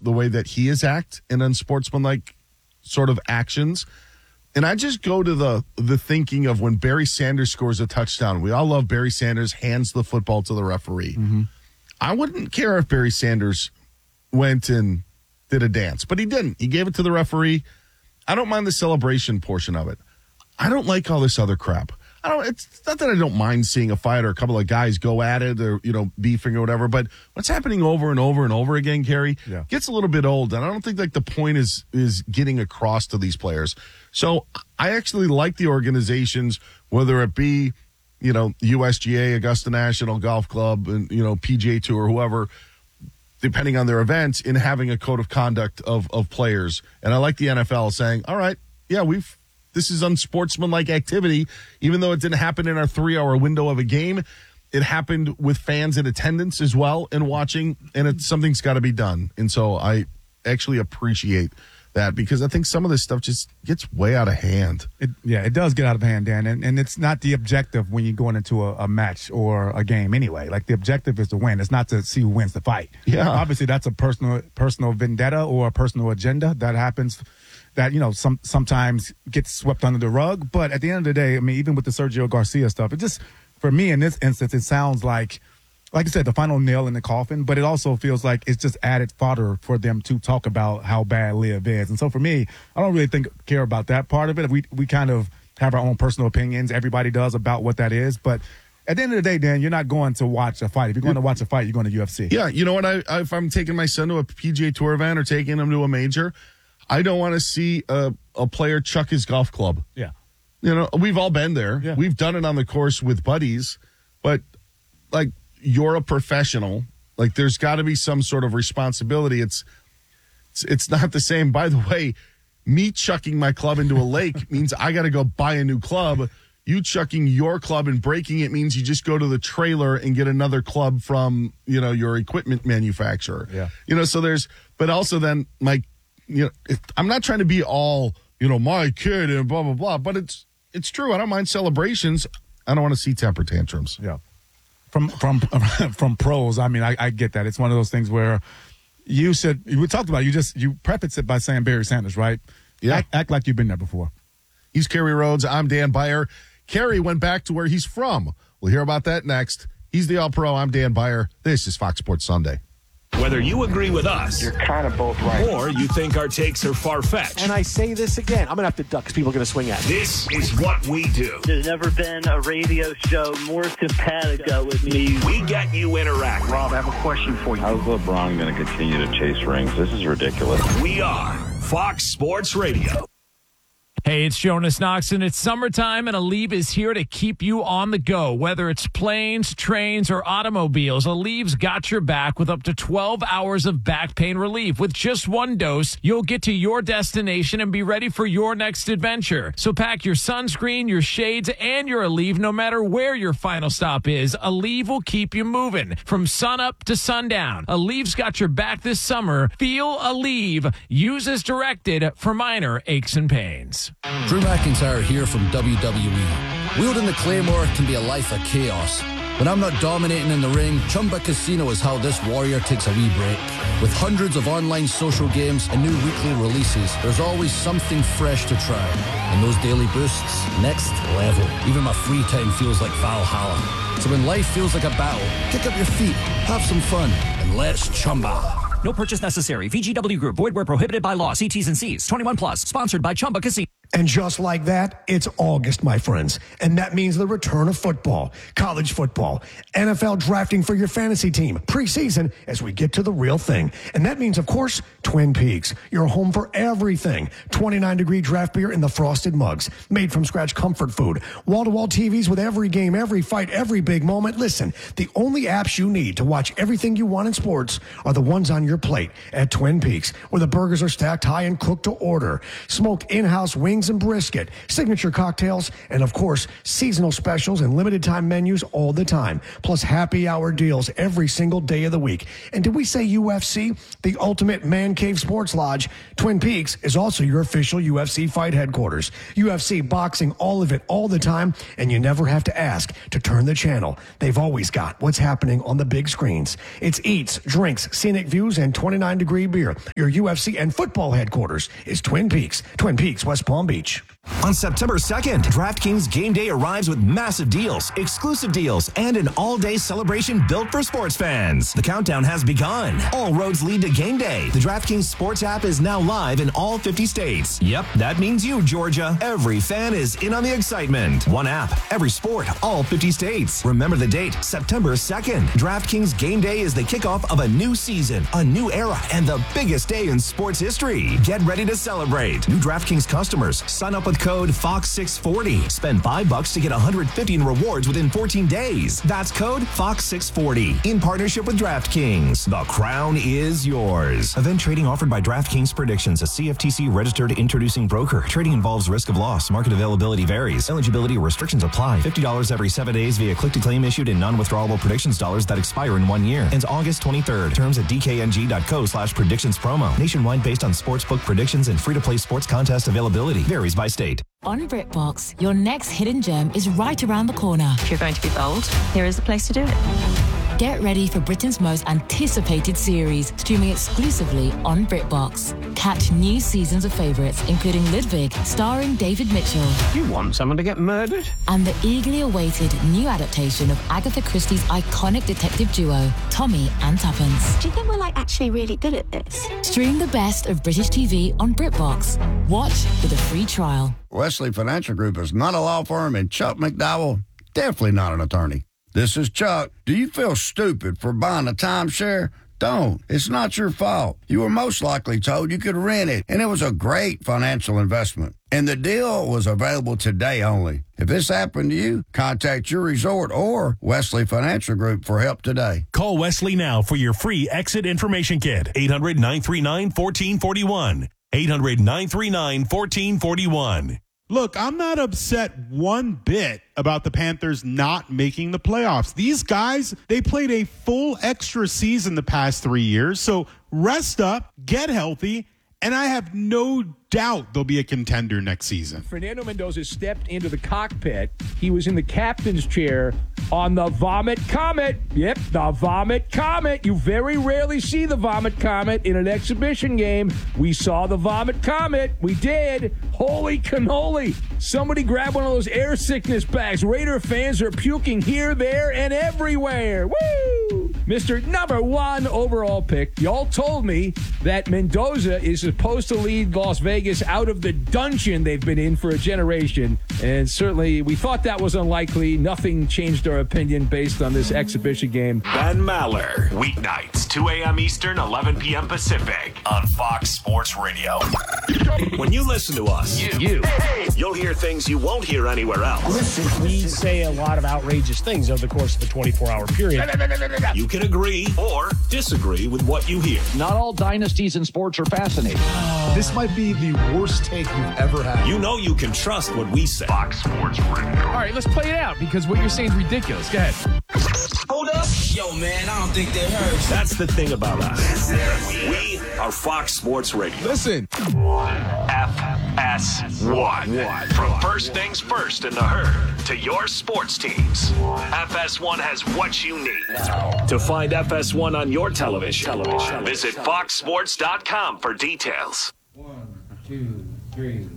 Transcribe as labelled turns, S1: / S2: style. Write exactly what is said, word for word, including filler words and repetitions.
S1: the way that he is act and unsportsmanlike sort of actions. And I just go to the the thinking of when Barry Sanders scores a touchdown. We all love Barry Sanders hands the football to the referee. Mm-hmm. I wouldn't care if Barry Sanders went and did a dance, but he didn't. He gave it to the referee. I don't mind the celebration portion of it. I don't like all this other crap. I don't. It's not that I don't mind seeing a fight or a couple of guys go at it or, you know, beefing or whatever. But what's happening over and over and over again, Kerry, yeah. gets a little bit old. And I don't think like the point is is getting across to these players. So I actually like the organizations, whether it be, you know, U S G A, Augusta National Golf Club, and, you know, P G A Tour, whoever, depending on their events, in having a code of conduct of of players. And I like the N F L saying, all right, yeah, we've. This is unsportsmanlike activity, even though it didn't happen in our three-hour window of a game. It happened with fans in attendance as well and watching, and it, something's got to be done. And so I actually appreciate that because I think some of this stuff just gets way out of hand.
S2: It, yeah, it does get out of hand, Dan, and, and it's not the objective when you're going into a, a match or a game anyway. Like, the objective is to win. It's not to see who wins the fight.
S1: Yeah.
S2: Obviously, that's a personal personal vendetta or a personal agenda that happens that, you know, some sometimes gets swept under the rug. But at the end of the day, I mean, even with the Sergio Garcia stuff, it just, for me in this instance, it sounds like, like I said, the final nail in the coffin, but it also feels like it's just added fodder for them to talk about how bad Liv is. And so for me, I don't really think care about that part of it. We we kind of have our own personal opinions. Everybody does about what that is. But at the end of the day, Dan, you're not going to watch a fight. If you're going to watch a fight, you're going to U F C.
S1: Yeah, you know what? I, I if I'm taking my son to a P G A Tour event or taking him to a major, I don't want to see a, a player chuck his golf club.
S2: Yeah.
S1: You know, we've all been there. Yeah. We've done it on the course with buddies. But, like, you're a professional. Like, there's got to be some sort of responsibility. It's, it's it's not the same. By the way, me chucking my club into a lake means I got to go buy a new club. You chucking your club and breaking it means you just go to the trailer and get another club from, you know, your equipment manufacturer.
S2: Yeah.
S1: You know, so there's, but also then, like, you know, it, I'm not trying to be all, you know, my kid and blah, blah, blah, but it's it's true. I don't mind celebrations. I don't want to see temper tantrums.
S2: Yeah. From from from pros, I mean, I, I get that. It's one of those things where you should, we talked about, you just, you preface it by saying Barry Sanders, right?
S1: Yeah.
S2: Act, act like you've been there before.
S1: He's Kerry Rhodes. I'm Dan Beyer. Kerry went back to where he's from. We'll hear about that next. He's the All-Pro. I'm Dan Beyer. This is Fox Sports Sunday.
S3: Whether you agree with us,
S4: you're kind of both right,
S3: or you think our takes are far-fetched.
S5: And I say this again, I'm going to have to duck because people are going to swing at me.
S3: This is what we do.
S6: There's never been a radio show more simpatico with me.
S3: We get you interacting.
S4: Rob, I have a question for you.
S7: How's LeBron going to continue to chase rings? This is ridiculous.
S3: We are Fox Sports Radio.
S8: Hey, it's Jonas Knoxon. It's summertime, and Aleve is here to keep you on the go. Whether it's planes, trains, or automobiles, Aleve's got your back with up to twelve hours of back pain relief. With just one dose, you'll get to your destination and be ready for your next adventure. So pack your sunscreen, your shades, and your Aleve no matter where your final stop is. Aleve will keep you moving from sun up to sundown. Aleve's got your back this summer. Feel Aleve. Use as directed for minor aches and pains.
S9: Drew McIntyre here from W W E. Wielding the Claymore can be a life of chaos. When I'm not dominating in the ring, Chumba Casino is how this warrior takes a wee break. With hundreds of online social games and new weekly releases, there's always something fresh to try. And those daily boosts, next level. Even my free time feels like Valhalla. So when life feels like a battle, kick up your feet, have some fun, and let's Chumba.
S10: No purchase necessary. V G W Group. Void where prohibited by law. See T's and C's. twenty-one plus. Sponsored by Chumba Casino.
S11: And just like that, it's August, my friends. And that means the return of football, college football, N F L drafting for your fantasy team, preseason, as we get to the real thing. And that means, of course, Twin Peaks, your home for everything. twenty-nine degree draft beer in the frosted mugs, made from scratch comfort food, wall-to-wall T Vs with every game, every fight, every big moment. Listen, the only apps you need to watch everything you want in sports are the ones on your plate at Twin Peaks, where the burgers are stacked high and cooked to order. Smoked in-house wings wings and brisket, signature cocktails, and of course, seasonal specials and limited time menus all the time, plus happy hour deals every single day of the week. And did we say U F C? The Ultimate Man Cave Sports Lodge, Twin Peaks, is also your official U F C fight headquarters. U F C boxing, all of it, all the time, and you never have to ask to turn the channel. They've always got what's happening on the big screens. It's eats, drinks, scenic views, and twenty-nine degree beer. Your U F C and football headquarters is Twin Peaks, Twin Peaks, West Palm Beach.
S12: On September second, DraftKings Game Day arrives with massive deals, exclusive deals, and an all-day celebration built for sports fans. The countdown has begun. All roads lead to Game Day. The DraftKings Sports app is now live in all fifty states. Yep, that means you, Georgia. Every fan is in on the excitement. One app, every sport, all fifty states. Remember the date, September second. DraftKings Game Day is the kickoff of a new season, a new era, and the biggest day in sports history. Get ready to celebrate. New DraftKings customers, sign up with code Fox six forty. Spend five bucks to get one hundred fifty in rewards within fourteen days. That's code Fox six forty. In partnership with DraftKings. The crown is yours. Event trading offered by DraftKings Predictions, a C F T C registered introducing broker. Trading involves risk of loss. Market availability varies. Eligibility restrictions apply. fifty dollars every seven days via click to claim issued in non-withdrawable predictions dollars that expire in one year. Ends August twenty-third. Terms at dkng.co slash predictions promo. Nationwide based on sportsbook predictions and free-to-play sports contest availability. Varies by state.
S13: On BritBox, your next hidden gem is right around the corner.
S14: If you're going to be bold, here is the place to do it.
S13: Get ready for Britain's most anticipated series, streaming exclusively on BritBox. Catch new seasons of favourites, including Ludwig, starring David Mitchell.
S5: You want someone to get murdered?
S13: And the eagerly awaited new adaptation of Agatha Christie's iconic detective duo, Tommy and Tuppence.
S14: Do you think we're like actually really good at this?
S13: Stream the best of British T V on BritBox. Watch with a free trial.
S15: Wesley Financial Group is not a law firm, and Chuck McDowell, definitely not an attorney. This is Chuck. Do you feel stupid for buying a timeshare? Don't. It's not your fault. You were most likely told you could rent it, and it was a great financial investment. And the deal was available today only. If this happened to you, contact your resort or Wesley Financial Group for help today.
S16: Call Wesley now for your free exit information kit. eight hundred nine three nine one four four one. eight hundred nine three nine one four four one.
S17: Look, I'm not upset one bit about the Panthers not making the playoffs. These guys, they played a full extra season the past three years. So rest up, get healthy, and I have no doubt they'll be a contender next season.
S18: Fernando Mendoza stepped into the cockpit. He was in the captain's chair on the Vomit Comet. Yep, the Vomit Comet. You very rarely see the Vomit Comet in an exhibition game. We saw the Vomit Comet. We did. Holy cannoli. Somebody grab one of those air sickness bags. Raider fans are puking here, there, and everywhere. Woo! Mister Number One overall pick. Y'all told me that Mendoza is supposed to lead Las Vegas out of the dungeon they've been in for a generation. And certainly we thought that was unlikely. Nothing changed our opinion based on this exhibition game.
S3: Ben Maller, weeknights, two a.m. Eastern, eleven p.m. Pacific on Fox Sports Radio. When you listen to us, you, you you'll hear things you won't hear anywhere else.
S5: We say a lot of outrageous things over the course of a twenty-four hour period.
S3: You can agree or disagree with what you hear.
S19: Not all dynasties in sports are fascinating.
S20: This might be the worst take you've ever had.
S3: You know you can trust what we say. Fox Sports Radio.
S8: All right, let's play it out because what you're saying is ridiculous. Go ahead.
S21: Hold up. Yo, man, I don't think that hurts.
S3: That's the thing about us. We are Fox Sports Radio.
S20: Listen.
S3: F S one. From first things first in the herd to your sports teams. F S one has what you need. To find F S one on your television, television. visit fox sports dot com for details.
S18: One, two, three.